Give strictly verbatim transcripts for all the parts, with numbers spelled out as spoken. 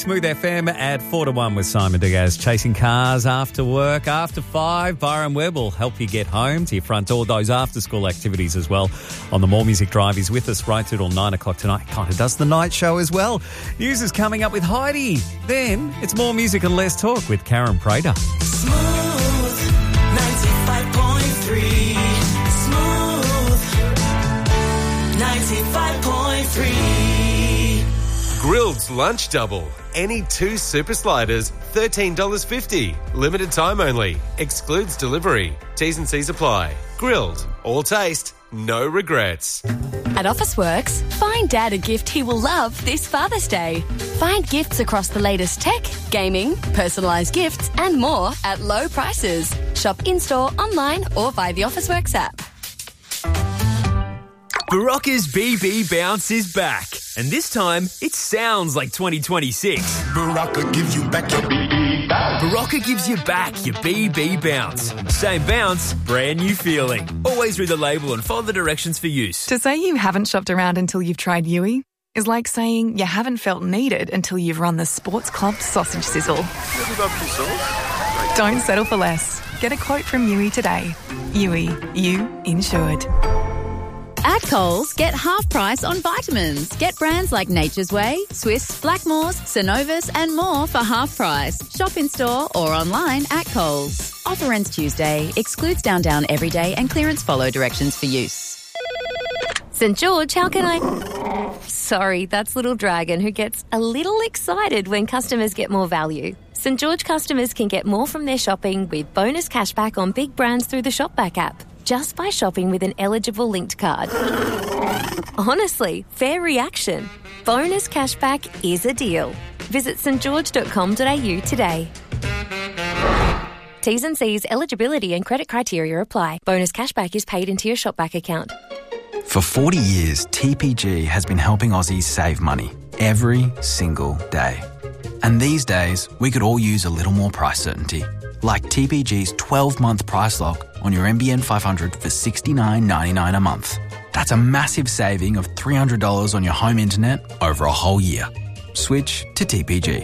Smooth F M at four to one with Simon Diaz. Chasing cars after work, after five. Byron Webb will help you get home to your front door. Those after-school activities as well. On the More Music Drive, he's with us right through till nine o'clock tonight. Kind of does the night show as well. News is coming up with Heidi. Then it's more music and less talk with Karen Prater. Smooth ninety-five point three. Smooth ninety-five point three. Grilled's Lunch Double. Any two super sliders, thirteen dollars fifty. Limited time only. Excludes delivery. T's and C's apply. Grilled. All taste. No regrets. At Officeworks, find Dad a gift he will love this Father's Day. Find gifts across the latest tech, gaming, personalised gifts and more at low prices. Shop in-store, online or via the Officeworks app. Barocca's B B Bounce is back. And this time, it sounds like twenty twenty-six. Barocca gives you back your B B bounce. Barocca gives you back your B B Bounce. Same bounce, brand new feeling. Always read the label and follow the directions for use. To say you haven't shopped around until you've tried Yui is like saying you haven't felt needed until you've run the Sports Club sausage sizzle. Don't settle for less. Get a quote from Yui today. Yui, you insured. At Coles, get half price on vitamins. Get brands like Nature's Way, Swiss, Blackmores, Synovus and more for half price. Shop in store or online at Coles. Offer ends Tuesday. Excludes Down Down every day and clearance follow directions for use. St George, how can I... Sorry, that's Little Dragon who gets a little excited when customers get more value. St George customers can get more from their shopping with bonus cashback on big brands through the Shopback app, just by shopping with an eligible linked card. Honestly, fair reaction. Bonus cashback is a deal. Visit s t george dot com dot a u today. T's and C's, eligibility and credit criteria apply. Bonus cashback is paid into your Shopback account. For forty years, T P G has been helping Aussies save money every single day. And these days, we could all use a little more price certainty. Like T P G's twelve-month price lock on your N B N five hundred for sixty-nine ninety-nine a month. That's a massive saving of three hundred dollars on your home internet over a whole year. Switch to T P G.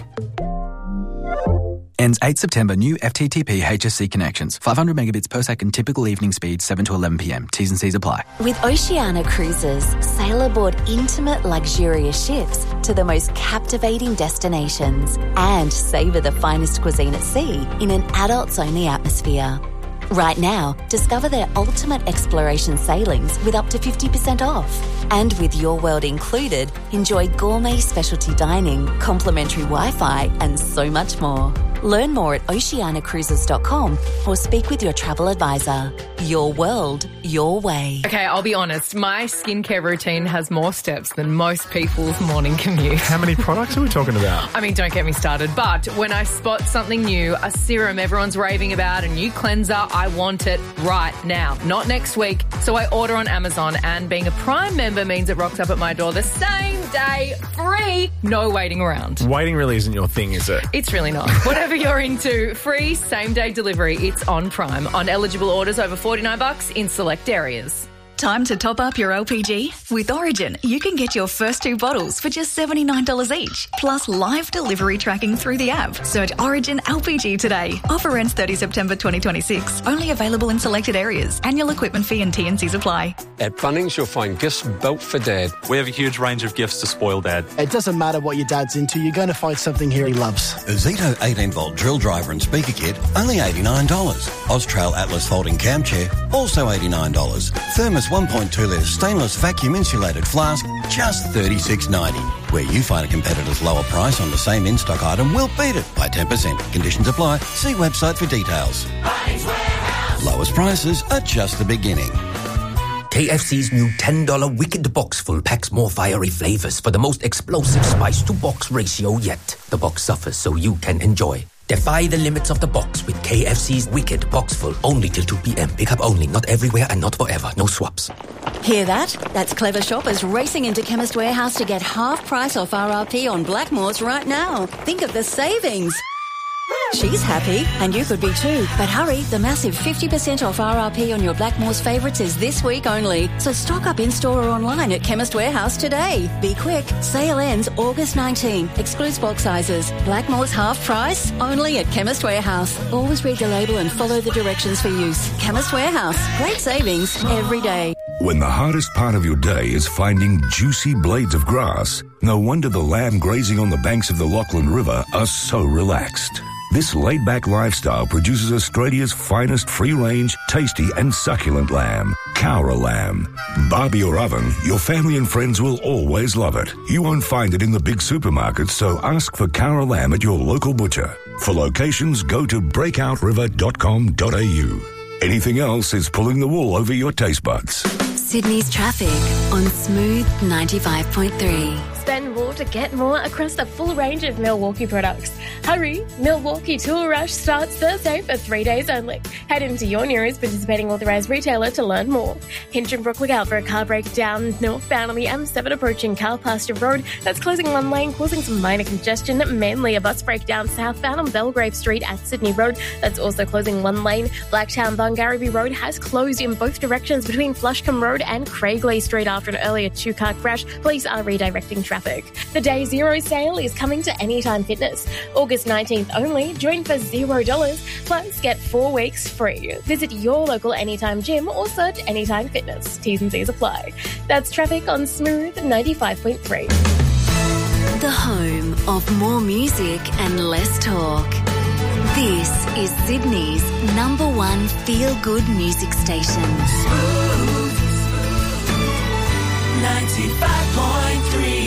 Ends eighth September. New F T T P H S C connections. five hundred megabits per second. Typical evening speed seven to eleven p.m. T's and C's apply. With Oceania Cruises, sail aboard intimate, luxurious ships to the most captivating destinations and savour the finest cuisine at sea in an adults-only atmosphere. Right now, discover their ultimate exploration sailings with up to fifty percent off. And with Your World included, enjoy gourmet specialty dining, complimentary Wi-Fi and so much more. Learn more at oceania cruises dot com or speak with your travel advisor. Your world, your way. Okay, I'll be honest. My skincare routine has more steps than most people's morning commute. How many products are we talking about? I mean, don't get me started. But when I spot something new, a serum everyone's raving about, a new cleanser, I want it right now, not next week. So I order on Amazon, and being a Prime member means it rocks up at my door the same day, free, no waiting around. Waiting really isn't your thing, is it? It's really not. Whatever you're into, free same-day delivery. It's on Prime. On eligible orders over forty-nine bucks in select areas. Time to top up your L P G? With Origin, you can get your first two bottles for just seventy-nine dollars each, plus live delivery tracking through the app. Search Origin L P G today. Offer ends thirtieth September twenty twenty-six. Only available in selected areas. Annual equipment fee and T and C's apply. At Bunnings, you'll find gifts built for Dad. We have a huge range of gifts to spoil Dad. It doesn't matter what your dad's into, you're going to find something here he loves. A Zito eighteen volt drill driver and speaker kit, only eighty-nine dollars. Austrail Atlas folding cam chair, also eighty-nine dollars. Thermos one point two litre stainless vacuum insulated flask, just thirty-six ninety. Where you find a competitor's lower price on the same in-stock item, we'll beat it by ten percent. Conditions apply. See website for details. Lowest prices are just the beginning. K F C's new ten dollars Wicked Box full packs more fiery flavours for the most explosive spice-to-box ratio yet. The box suffers so you can enjoy. Defy the limits of the box with K F C's Wicked Box full, only till two p.m. Pick up only, not everywhere and not forever. No swaps. Hear that? That's clever shoppers racing into Chemist Warehouse to get half price off R R P on Blackmores right now. Think of the savings. She's happy, and you could be too. But hurry, the massive fifty percent off R R P on your Blackmores favourites is this week only. So stock up in-store or online at Chemist Warehouse today. Be quick. Sale ends August nineteenth. Excludes bulk sizes. Blackmores half price, only at Chemist Warehouse. Always read the label and follow the directions for use. Chemist Warehouse. Great savings every day. When the hardest part of your day is finding juicy blades of grass, no wonder the lamb grazing on the banks of the Lachlan River are so relaxed. This laid-back lifestyle produces Australia's finest free-range, tasty and succulent lamb, Cowra lamb. Barbie or oven, your family and friends will always love it. You won't find it in the big supermarkets, so ask for Cowra lamb at your local butcher. For locations, go to breakout river dot com dot a u. Anything else is pulling the wool over your taste buds. Sydney's traffic on Smooth ninety-five point three. Spend more to get more across the full range of Milwaukee products. Hurry! Milwaukee Tool Rush starts Thursday for three days only. Head into your nearest participating authorised retailer to learn more. Hinchinbrook, look out for a car breakdown northbound on the M seven approaching Carpasture Road. That's closing one lane, causing some minor congestion. Mainly a bus breakdown southbound on Belgrave Street at Sydney Road. That's also closing one lane. Blacktown Bungarrabee Road has closed in both directions between Flushcombe Road and Craigley Street after an earlier two-car crash. Police are redirecting traffic. The Day Zero sale is coming to Anytime Fitness. August nineteenth only. Join for zero dollars. Plus, get four weeks free. Visit your local Anytime gym or search Anytime Fitness. T's and C's apply. That's traffic on Smooth ninety-five point three. The home of more music and less talk. This is Sydney's number one feel-good music station. Smooth ninety-five point three.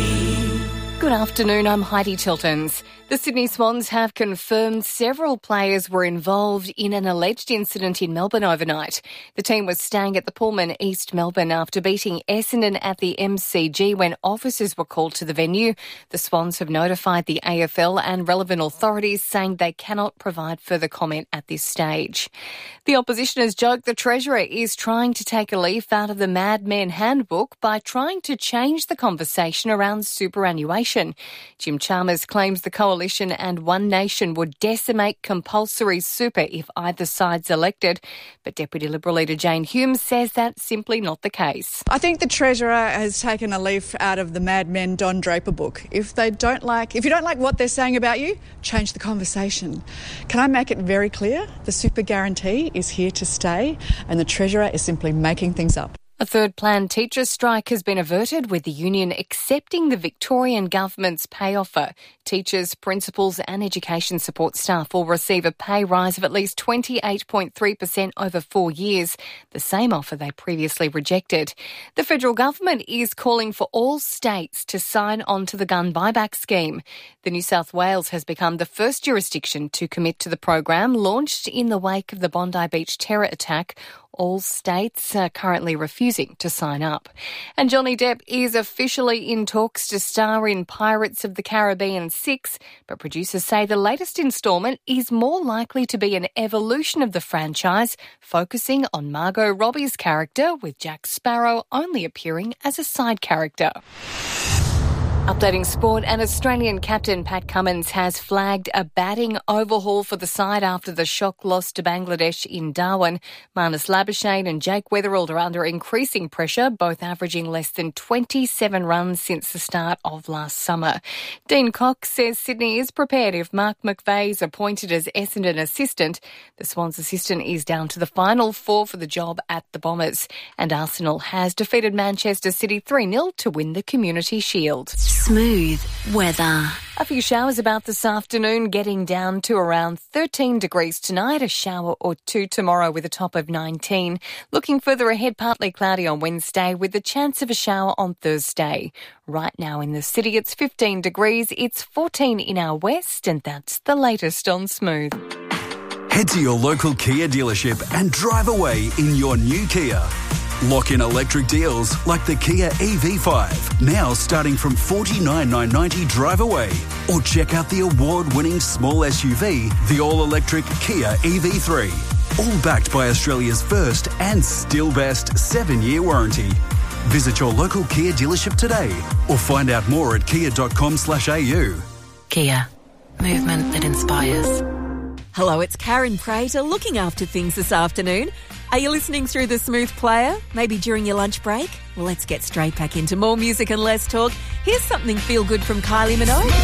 Good afternoon, I'm Heidi Tiltons. The Sydney Swans have confirmed several players were involved in an alleged incident in Melbourne overnight. The team was staying at the Pullman East Melbourne after beating Essendon at the M C G when officers were called to the venue. The Swans have notified the A F L and relevant authorities saying they cannot provide further comment at this stage. The opposition has joked the Treasurer is trying to take a leaf out of the Mad Men handbook by trying to change the conversation around superannuation. Jim Chalmers claims the coalition and One Nation would decimate compulsory super if either side's elected. But Deputy Liberal leader Jane Hume says that's simply not the case. I think the Treasurer has taken a leaf out of the Mad Men Don Draper book. If they don't like, if you don't like what they're saying about you, change the conversation. Can I make it very clear? The super guarantee is here to stay and the Treasurer is simply making things up. A third planned teachers' strike has been averted with the union accepting the Victorian government's pay offer. Teachers, principals and education support staff will receive a pay rise of at least twenty-eight point three percent over four years, the same offer they previously rejected. The federal government is calling for all states to sign on to the gun buyback scheme. The New South Wales has become the first jurisdiction to commit to the program, launched in the wake of the Bondi Beach terror attack. All states are currently refusing to sign up. And Johnny Depp is officially in talks to star in Pirates of the Caribbean six, but producers say the latest instalment is more likely to be an evolution of the franchise, focusing on Margot Robbie's character, with Jack Sparrow only appearing as a side character. Updating sport, and Australian captain Pat Cummins has flagged a batting overhaul for the side after the shock loss to Bangladesh in Darwin. Marnus Labuschagne and Jake Weatherald are under increasing pressure, both averaging less than twenty-seven runs since the start of last summer. Dean Cox says Sydney is prepared if Mark McVeigh is appointed as Essendon assistant. The Swans assistant is down to the final four for the job at the Bombers. And Arsenal has defeated Manchester City three nil to win the Community Shield. Smooth weather. A few showers about this afternoon, getting down to around thirteen degrees tonight, a shower or two tomorrow with a top of nineteen. Looking further ahead, partly cloudy on Wednesday with the chance of a shower on Thursday. Right now in the city, it's fifteen degrees, it's fourteen in our west, and that's the latest on Smooth. Head to your local Kia dealership and drive away in your new Kia. Lock in electric deals like the Kia E V five, now starting from forty-nine thousand nine hundred ninety dollars drive away. Or check out the award-winning small S U V, the all-electric Kia E V three. All backed by Australia's first and still best seven-year warranty. Visit your local Kia dealership today or find out more at kia dot com slash a u. Kia. Movement that inspires. Hello, it's Karen Prater looking after things this afternoon. Are you listening through the Smooth Player? Maybe during your lunch break? Well, let's get straight back into more music and less talk. Here's something feel good from Kylie Minogue.